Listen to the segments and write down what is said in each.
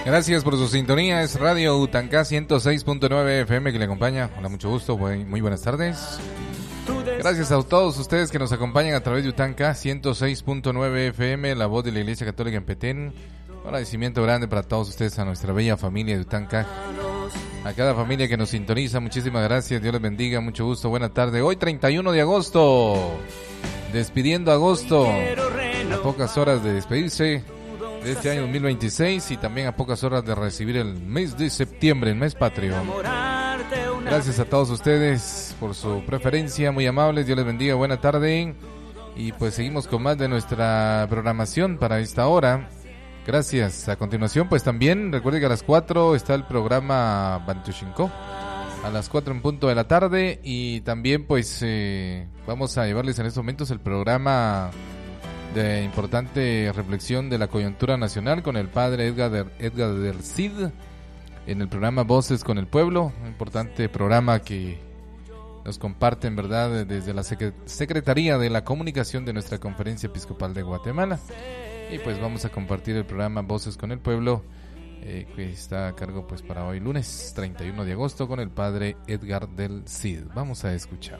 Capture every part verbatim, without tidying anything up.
Gracias por su sintonía, es Radio Utancá ciento seis punto nueve F M que le acompaña. Hola, mucho gusto, muy, muy buenas tardes. Gracias a todos ustedes que nos acompañan a través de Utancá ciento seis punto nueve F M, la voz de la Iglesia Católica en Petén. Un agradecimiento grande para todos ustedes, a nuestra bella familia de Utancá, a cada familia que nos sintoniza, muchísimas gracias, Dios les bendiga, mucho gusto, buena tarde. Hoy treinta y uno de agosto, despidiendo agosto, a pocas horas de despedirse de este año dos mil veintiséis y también a pocas horas de recibir el mes de septiembre, el mes patrio. Gracias a todos ustedes por su preferencia, muy amables, Dios les bendiga, buena tarde. Y pues seguimos con más de nuestra programación para esta hora. Gracias. A continuación, pues también recuerden que a las cuatro está el programa Bantushinko, a las cuatro en punto de la tarde, y también pues eh, vamos a llevarles en estos momentos el programa de importante reflexión de la coyuntura nacional con el padre Edgar, de, Edgar del Cid en el programa Voces con el Pueblo, un importante programa que nos comparten, ¿verdad?, desde la Secretaría de la Comunicación de nuestra Conferencia Episcopal de Guatemala. Y pues vamos a compartir el programa Voces con el Pueblo, eh, que está a cargo pues para hoy lunes treinta y uno de agosto con el padre Edgar del Cid. Vamos a escuchar.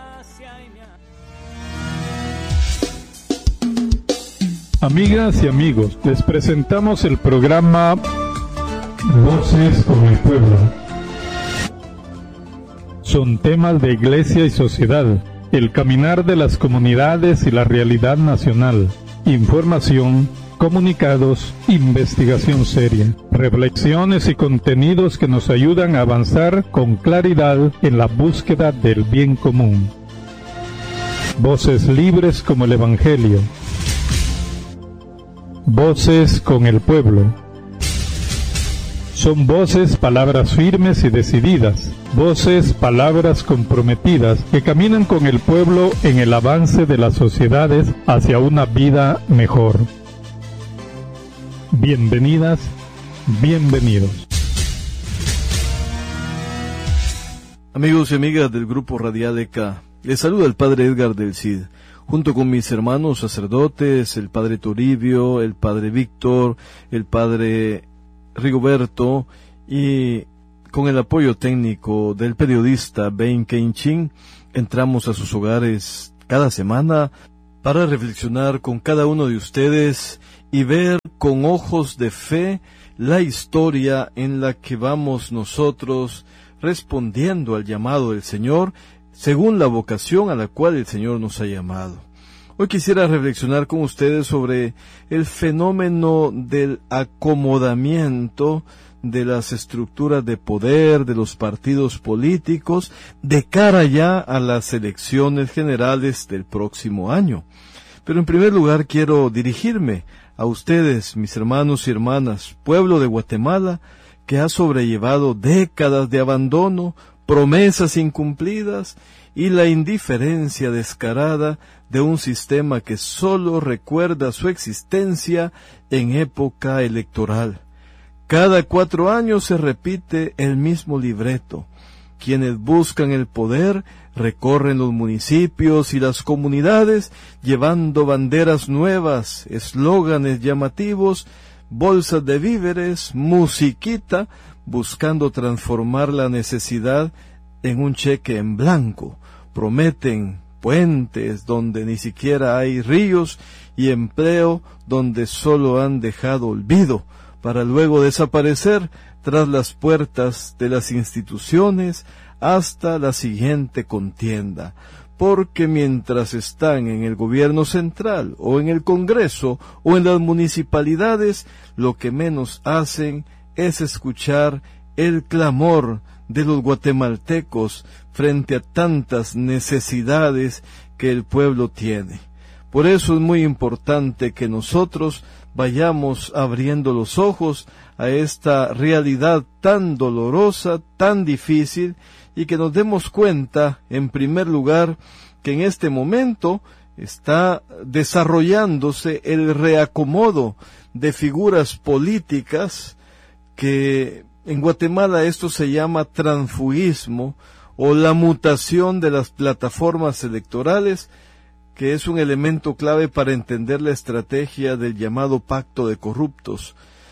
Amigas y amigos, les presentamos el programa Voces con el Pueblo. Son temas de iglesia y sociedad, el caminar de las comunidades y la realidad nacional. Información, comunicados, investigación seria, reflexiones y contenidos que nos ayudan a avanzar con claridad en la búsqueda del bien común. Voces libres como el Evangelio. Voces con el pueblo. Son voces, palabras firmes y decididas, voces, palabras comprometidas que caminan con el pueblo en el avance de las sociedades hacia una vida mejor. Bienvenidas, bienvenidos. Amigos y amigas del Grupo Radial E C A, les saluda el Padre Edgar del Cid, junto con mis hermanos sacerdotes, el Padre Toribio, el Padre Víctor, el Padre Rigoberto, y con el apoyo técnico del periodista Ben Keinchin, entramos a sus hogares cada semana para reflexionar con cada uno de ustedes y ver con ojos de fe la historia en la que vamos nosotros respondiendo al llamado del Señor según la vocación a la cual el Señor nos ha llamado. Hoy quisiera reflexionar con ustedes sobre el fenómeno del acomodamiento de las estructuras de poder de los partidos políticos de cara ya a las elecciones generales del próximo año. Pero en primer lugar quiero dirigirme a ustedes, mis hermanos y hermanas, pueblo de Guatemala, que ha sobrellevado décadas de abandono, promesas incumplidas y la indiferencia descarada de un sistema que solo recuerda su existencia en época electoral. Cada cuatro años se repite el mismo libreto. Quienes buscan el poder recorren los municipios y las comunidades llevando banderas nuevas, eslóganes llamativos, bolsas de víveres, musiquita, buscando transformar la necesidad en un cheque en blanco. Prometen puentes donde ni siquiera hay ríos y empleo donde solo han dejado olvido, para luego desaparecer tras las puertas de las instituciones hasta la siguiente contienda. Porque mientras están en el gobierno central o en el Congreso o en las municipalidades, lo que menos hacen es escuchar el clamor de los guatemaltecos frente a tantas necesidades que el pueblo tiene. Por eso es muy importante que nosotros vayamos abriendo los ojos a esta realidad tan dolorosa, tan difícil, y que nos demos cuenta, en primer lugar, que en este momento está desarrollándose el reacomodo de figuras políticas, que en Guatemala esto se llama transfugismo, o la mutación de las plataformas electorales, que es un elemento clave para entender la estrategia del llamado pacto de corruptos.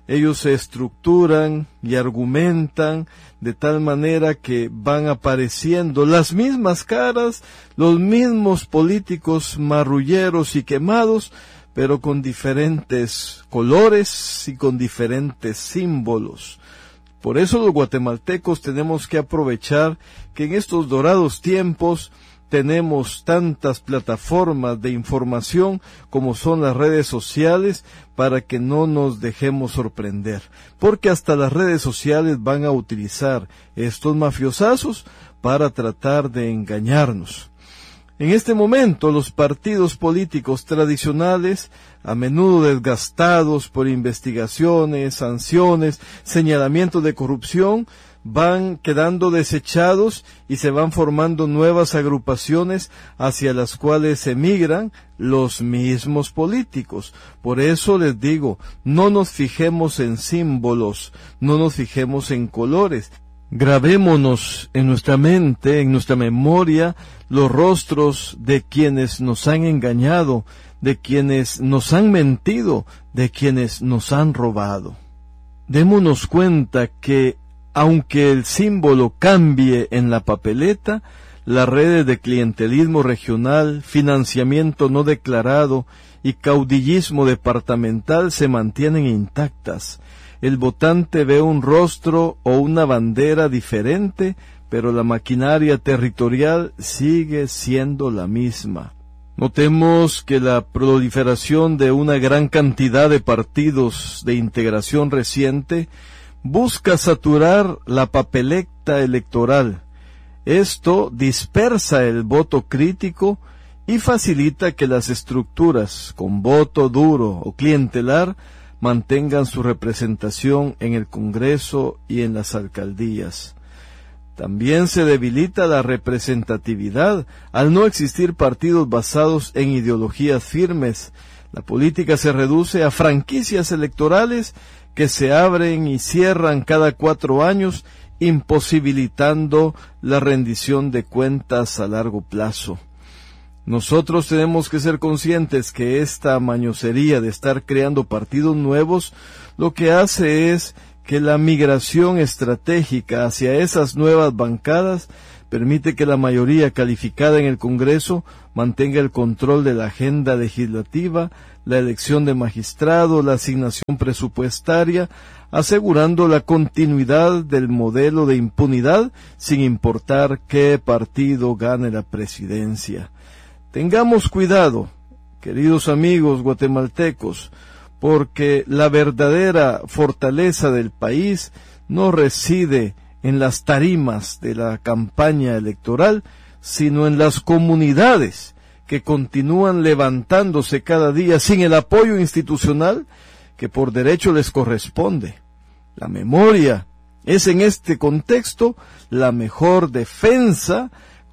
ellos se estructuran y argumentan de tal manera que van apareciendo las mismas caras, los mismos políticos marrulleros y quemados, pero con diferentes colores y con diferentes símbolos. Por eso los guatemaltecos tenemos que aprovechar que en estos dorados tiempos tenemos tantas plataformas de información como son las redes sociales para que no nos dejemos sorprender, porque hasta las redes sociales van a utilizar estos mafiosazos para tratar de engañarnos. En este momento los partidos políticos tradicionales, a menudo desgastados por investigaciones, sanciones, señalamientos de corrupción, van quedando desechados y se van formando nuevas agrupaciones hacia las cuales emigran los mismos políticos. Por eso les digo, no nos fijemos en símbolos, no nos fijemos en colores. Grabémonos en nuestra mente, en nuestra memoria, los rostros de quienes nos han engañado, de quienes nos han mentido, de quienes nos han robado. Démonos cuenta que aunque el símbolo cambie en la papeleta, las redes de clientelismo regional, financiamiento no declarado y caudillismo departamental se mantienen intactas. El votante ve un rostro o una bandera diferente, pero la maquinaria territorial sigue siendo la misma. Notemos que la proliferación de una gran cantidad de partidos de integración reciente busca saturar la papeleta electoral. Esto dispersa el voto crítico y facilita que las estructuras con voto duro o clientelar mantengan su representación en el Congreso y en las alcaldías. También se debilita la representatividad al no existir partidos basados en ideologías firmes. La política se reduce a franquicias electorales que se abren y cierran cada cuatro años, imposibilitando la rendición de cuentas a largo plazo. Nosotros tenemos que ser conscientes que esta mañosería de estar creando partidos nuevos lo que hace es que la migración estratégica hacia esas nuevas bancadas permite que la mayoría calificada en el Congreso mantenga el control de la agenda legislativa, la elección de magistrados, la asignación presupuestaria, asegurando la continuidad del modelo de impunidad sin importar qué partido gane la presidencia. Tengamos cuidado, queridos amigos guatemaltecos, porque la verdadera fortaleza del país no reside en las tarimas de la campaña electoral, sino en las comunidades que continúan levantándose cada día sin el apoyo institucional que por derecho les corresponde. La memoria es en este contexto la mejor defensa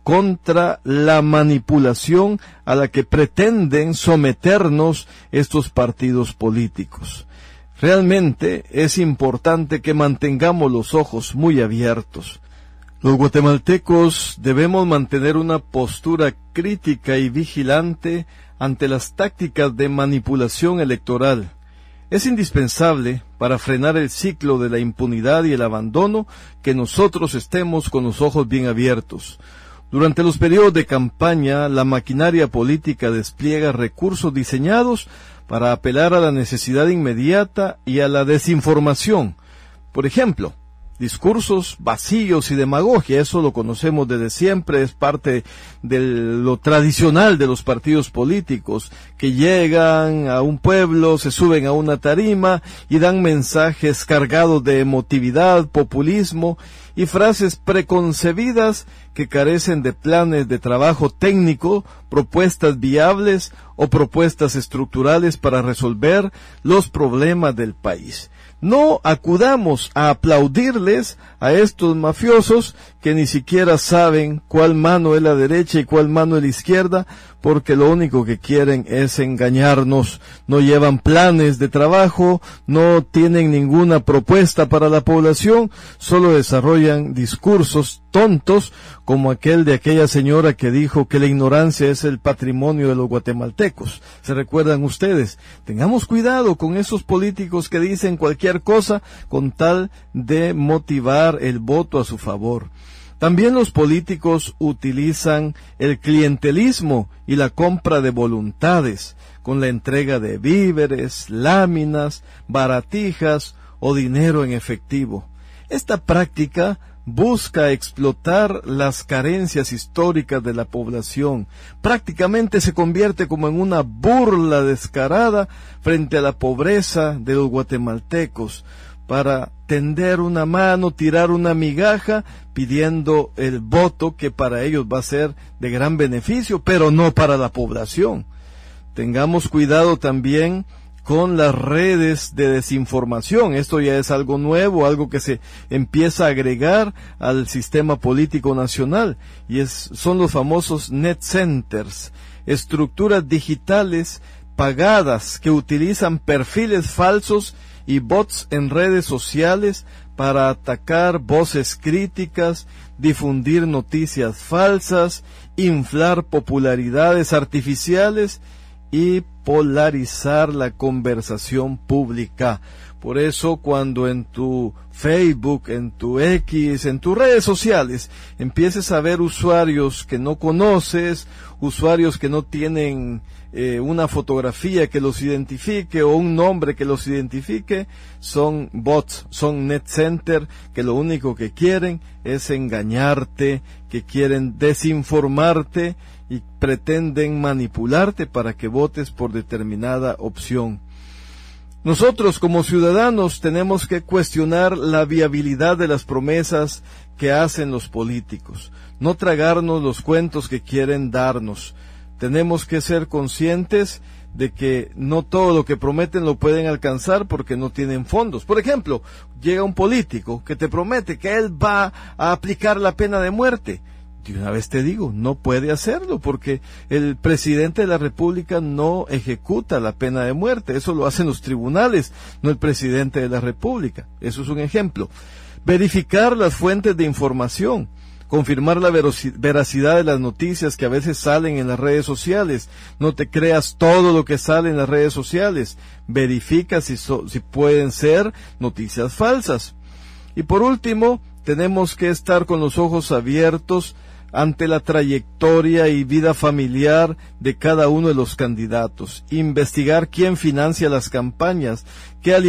contra la manipulación a la que pretenden someternos estos partidos políticos. Realmente es importante que mantengamos los ojos muy abiertos. Los guatemaltecos debemos mantener una postura crítica y vigilante ante las tácticas de manipulación electoral. Es indispensable, para frenar el ciclo de la impunidad y el abandono, que nosotros estemos con los ojos bien abiertos. Durante los periodos de campaña, la maquinaria política despliega recursos diseñados para apelar a la necesidad inmediata y a la desinformación. Por ejemplo, discursos vacíos y demagogia, eso lo conocemos desde siempre, es parte de lo tradicional de los partidos políticos, que llegan a un pueblo, se suben a una tarima y dan mensajes cargados de emotividad, populismo y frases preconcebidas que carecen de planes de trabajo técnico, propuestas viables o propuestas estructurales para resolver los problemas del país. No acudamos a aplaudirles a estos mafiosos que ni siquiera saben cuál mano es la derecha y cuál mano es la izquierda, porque lo único que quieren es engañarnos. No llevan planes de trabajo, no tienen ninguna propuesta para la población, solo desarrollan discursos tontos como aquel de aquella señora que dijo que la ignorancia es el patrimonio de los guatemaltecos. ¿Se recuerdan ustedes? Tengamos cuidado con esos políticos que dicen cualquier cosa con tal de motivar el voto a su favor. También los políticos utilizan el clientelismo y la compra de voluntades con la entrega de víveres, láminas, baratijas o dinero en efectivo. Esta práctica busca explotar las carencias históricas de la población. Prácticamente se convierte como en una burla descarada frente a la pobreza de los guatemaltecos, para tender una mano, tirar una migaja, pidiendo el voto que para ellos va a ser de gran beneficio, pero no para la población. Tengamos cuidado también con las redes de desinformación. Esto ya es algo nuevo, algo que se empieza a agregar al sistema político nacional, y es, son los famosos net centers, estructuras digitales pagadas que utilizan perfiles falsos y bots en redes sociales para atacar voces críticas, difundir noticias falsas, inflar popularidades artificiales y polarizar la conversación pública. Por eso, cuando en tu Facebook, en tu X, en tus redes sociales, empieces a ver usuarios que no conoces, usuarios que no tienen eh, una fotografía que los identifique o un nombre que los identifique, son bots, son net center, que lo único que quieren es engañarte, que quieren desinformarte y pretenden manipularte para que votes por determinada opción. Nosotros como ciudadanos tenemos que cuestionar la viabilidad de las promesas que hacen los políticos, no tragarnos los cuentos que quieren darnos. Tenemos que ser conscientes de que no todo lo que prometen lo pueden alcanzar porque no tienen fondos. Por ejemplo, llega un político que te promete que él va a aplicar la pena de muerte. De una vez te digo, no puede hacerlo porque el presidente de la República no ejecuta la pena de muerte. Eso lo hacen los tribunales, no el presidente de la República. Eso es un ejemplo. Verificar las fuentes de información, confirmar la veracidad de las noticias que a veces salen en las redes sociales. No te creas todo lo que sale en las redes sociales. Verifica si, so, si pueden ser noticias falsas. Y por último, tenemos que estar con los ojos abiertos ante la trayectoria y vida familiar de cada uno de los candidatos, investigar quién financia las campañas, qué